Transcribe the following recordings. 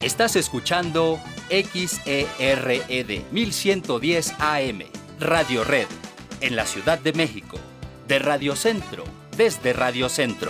Estás escuchando XERED 1110 AM, Radio Red, en la Ciudad de México, de Radio Centro, desde Radio Centro.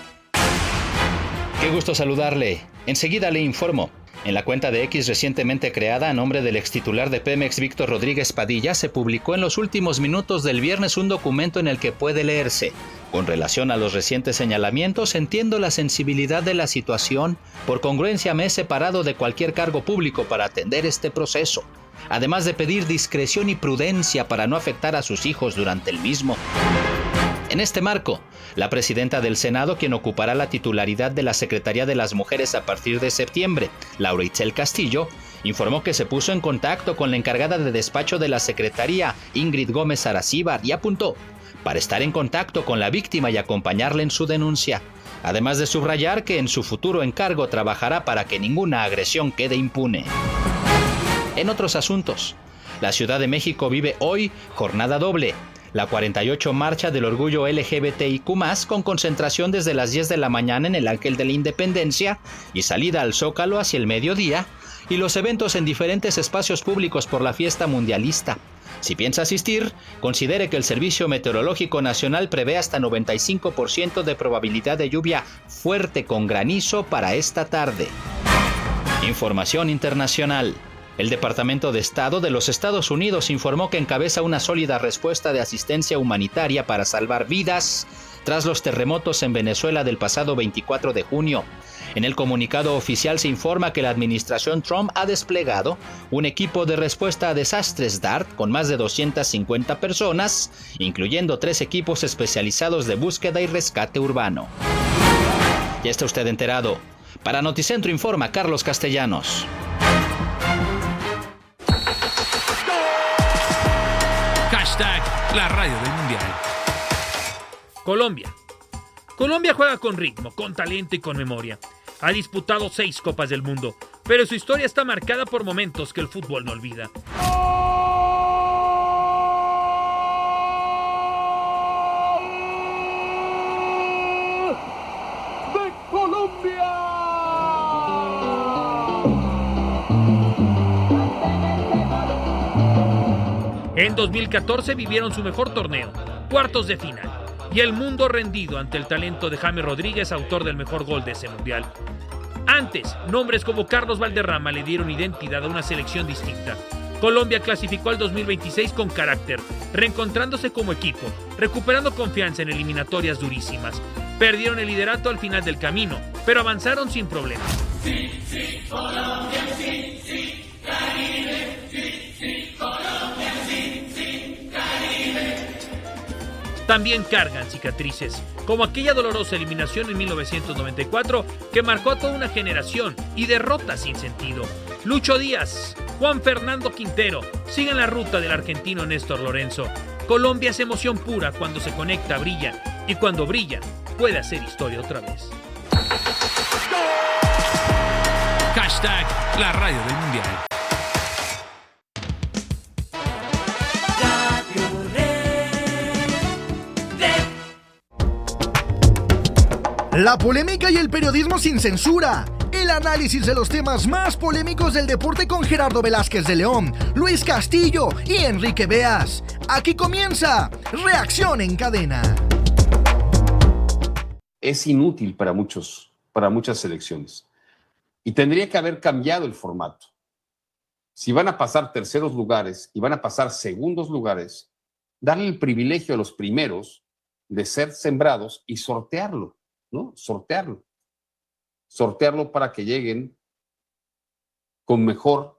Qué gusto saludarle. Enseguida le informo. En la cuenta de X recientemente creada a nombre del extitular de Pemex, Víctor Rodríguez Padilla, se publicó en los últimos minutos del viernes un documento en el que puede leerse: con relación a los recientes señalamientos, entiendo la sensibilidad de la situación. Por congruencia me he separado de cualquier cargo público para atender este proceso, además de pedir discreción y prudencia para no afectar a sus hijos durante el mismo. En este marco, la presidenta del Senado, quien ocupará la titularidad de la Secretaría de las Mujeres a partir de septiembre, Laura Itzel Castillo, informó que se puso en contacto con la encargada de despacho de la Secretaría, Ingrid Gómez Aracíbar, y apuntó para estar en contacto con la víctima y acompañarla en su denuncia, además de subrayar que en su futuro encargo trabajará para que ninguna agresión quede impune. En otros asuntos, la Ciudad de México vive hoy jornada doble. La 48 Marcha del Orgullo LGBTIQ+, con concentración desde las 10 de la mañana en el Ángel de la Independencia y salida al Zócalo hacia el mediodía, y los eventos en diferentes espacios públicos por la fiesta mundialista. Si piensa asistir, considere que el Servicio Meteorológico Nacional prevé hasta 95% de probabilidad de lluvia fuerte con granizo para esta tarde. Información internacional. El Departamento de Estado de los Estados Unidos informó que encabeza una sólida respuesta de asistencia humanitaria para salvar vidas tras los terremotos en Venezuela del pasado 24 de junio. En el comunicado oficial se informa que la administración Trump ha desplegado un equipo de respuesta a desastres DART con más de 250 personas, incluyendo 3 equipos especializados de búsqueda y rescate urbano. Ya está usted enterado. Para Noticentro informa Carlos Castellanos. Hashtag la radio del mundial. Colombia juega con ritmo, con talento y con memoria. Ha disputado 6 Copas del Mundo, pero su historia está marcada por momentos que el fútbol no olvida. ¡De Colombia! En 2014 vivieron su mejor torneo, cuartos de final, y el mundo rendido ante el talento de James Rodríguez, autor del mejor gol de ese mundial. Antes, nombres como Carlos Valderrama le dieron identidad a una selección distinta. Colombia clasificó al 2026 con carácter, reencontrándose como equipo, recuperando confianza en eliminatorias durísimas. Perdieron el liderato al final del camino, pero avanzaron sin problemas. Sí, sí, Colombia, sí, sí, Caribe, sí, sí, Colombia, sí, sí, Caribe. También cargan cicatrices, como aquella dolorosa eliminación en 1994 que marcó a toda una generación y derrotas sin sentido. Lucho Díaz, Juan Fernando Quintero siguen la ruta del argentino Néstor Lorenzo. Colombia es emoción pura, cuando se conecta brilla, y cuando brilla puede hacer historia otra vez. Hashtag la radio del mundial. La polémica y el periodismo sin censura. El análisis de los temas más polémicos del deporte con Gerardo Velázquez de León, Luis Castillo y Enrique Beas. Aquí comienza Reacción en Cadena. Es inútil para muchas selecciones. Y tendría que haber cambiado el formato. Si van a pasar terceros lugares y van a pasar segundos lugares, darle el privilegio a los primeros de ser sembrados y sortearlo, ¿no? Sortearlo para que lleguen con mejor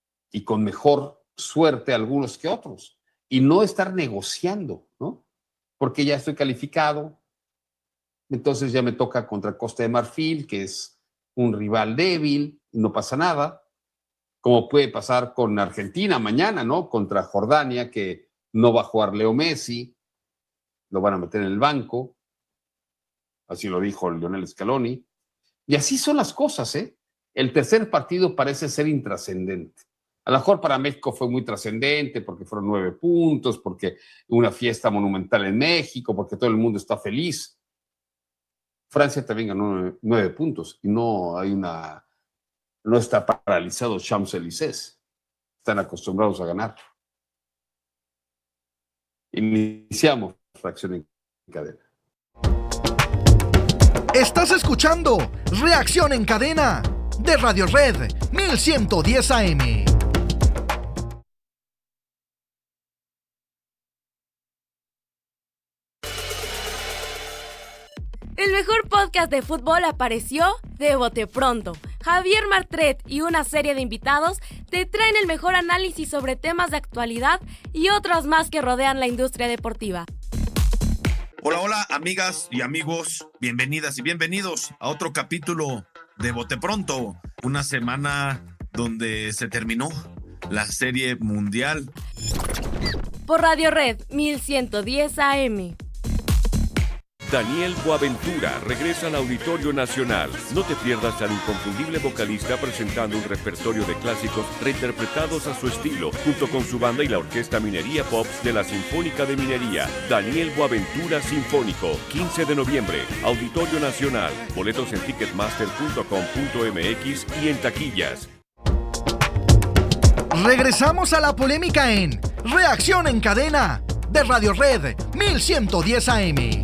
suerte algunos que otros. Y no estar negociando, ¿no? Porque ya estoy calificado, entonces ya me toca contra Costa de Marfil, que es un rival débil, y no pasa nada. Como puede pasar con Argentina mañana, ¿no? Contra Jordania, que no va a jugar Leo Messi, lo van a meter en el banco. Así lo dijo Lionel Scaloni. Y así son las cosas, ¿eh? El tercer partido parece ser intrascendente. A lo mejor para México fue muy trascendente porque fueron 9 puntos, porque una fiesta monumental en México, porque todo el mundo está feliz. Francia también ganó 9 puntos y no hay una no está paralizado Champs-Élysées. Están acostumbrados a ganar. Iniciamos Reacción en Cadena. Estás escuchando Reacción en Cadena de Radio Red 1110 AM. El mejor podcast de fútbol apareció de bote pronto. Javier Martret y una serie de invitados te traen el mejor análisis sobre temas de actualidad y otros más que rodean la industria deportiva. Hola, hola, amigas y amigos, bienvenidas y bienvenidos a otro capítulo de Bote Pronto, una semana donde se terminó la Serie Mundial. Por Radio Red 1110 AM. Daniel Boaventura regresa al Auditorio Nacional. No te pierdas al inconfundible vocalista presentando un repertorio de clásicos reinterpretados a su estilo, junto con su banda y la Orquesta Minería Pops de la Sinfónica de Minería. Daniel Boaventura Sinfónico, 15 de noviembre, Auditorio Nacional. Boletos en ticketmaster.com.mx y en taquillas. Regresamos a la polémica en Reacción en Cadena de Radio Red 1110 AM.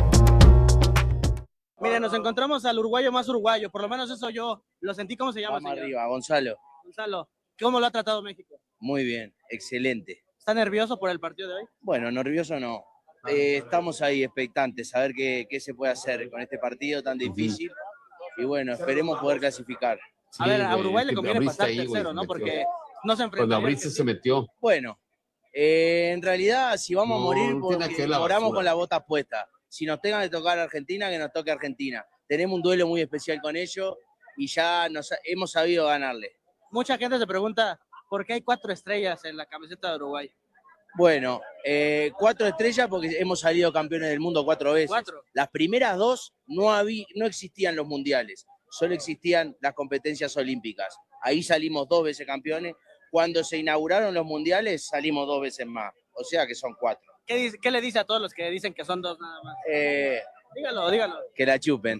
Mira, nos encontramos al uruguayo más uruguayo, por lo menos eso yo lo sentí. ¿Cómo se llama? Vamos arriba, Gonzalo. Gonzalo, ¿cómo lo ha tratado México? Muy bien, excelente. ¿Está nervioso por el partido de hoy? Bueno, nervioso no. Estamos ahí expectantes a ver qué se puede hacer con este partido tan difícil. Y bueno, esperemos poder clasificar. A ver, a Uruguay le conviene pasar tercero, ¿no? Porque no se enfrentó. Cuando Abriste se metió. Bueno, en realidad, si vamos a morir, moramos con la bota puesta. Si nos tengan que tocar Argentina, que nos toque Argentina. Tenemos un duelo muy especial con ellos y ya hemos sabido ganarle. Mucha gente se pregunta por qué hay 4 estrellas en la camiseta de Uruguay. Bueno, 4 estrellas porque hemos salido campeones del mundo 4 veces. 4. Las primeras 2 no existían los mundiales, solo existían las competencias olímpicas. Ahí salimos 2 veces campeones. Cuando se inauguraron los mundiales salimos 2 veces más, o sea que son 4. ¿Qué le dice a todos los que dicen que son 2 nada más? Dígalo. Que la chupen.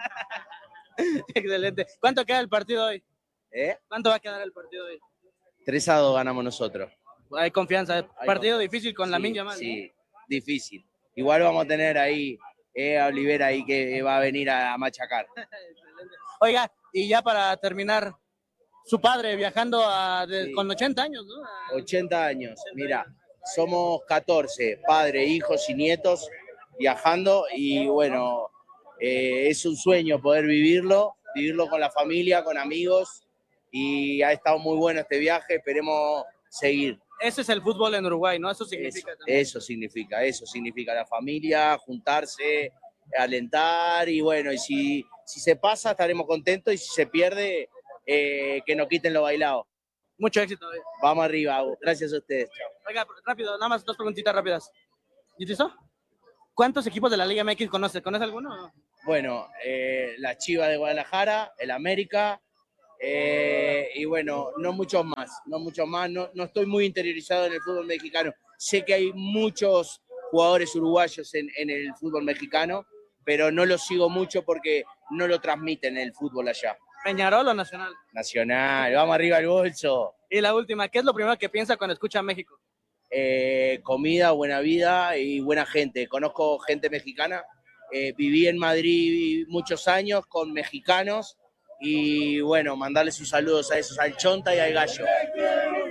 Excelente. ¿Cuánto queda el partido hoy? ¿Cuánto va a quedar el partido hoy? 3-2 ganamos nosotros. Hay confianza. Partido difícil con Lamine Yamal. Sí, difícil. Igual vamos a tener ahí a Olivera ahí que va a venir a machacar. Oiga, y ya para terminar, su padre viajando con 80 años, ¿no? 80 años, mira. Somos 14, padres, hijos y nietos viajando y bueno, es un sueño poder vivirlo con la familia, con amigos y ha estado muy bueno este viaje, esperemos seguir. Ese es el fútbol en Uruguay, ¿no? Eso significa también. Eso significa la familia, juntarse, alentar y bueno, y si se pasa estaremos contentos y si se pierde, que nos quiten lo bailado. Mucho éxito hoy. Vamos arriba, gracias a ustedes. Chao. Oiga, rápido, nada más 2 preguntitas rápidas. ¿Y eso? ¿Cuántos equipos de la Liga MX conoce? ¿Conoce alguno? Bueno, la Chivas de Guadalajara, el América, y bueno, no muchos más. No estoy muy interiorizado en el fútbol mexicano. Sé que hay muchos jugadores uruguayos en el fútbol mexicano, pero no lo sigo mucho porque no lo transmiten el fútbol allá. ¿Peñarol o Nacional? Nacional, vamos arriba al bolso. Y la última, ¿qué es lo primero que piensa cuando escucha México? Comida, buena vida y buena gente. Conozco gente mexicana. Viví en Madrid muchos años con mexicanos y bueno, mandarles sus saludos a esos, al Chonta y al Gallo.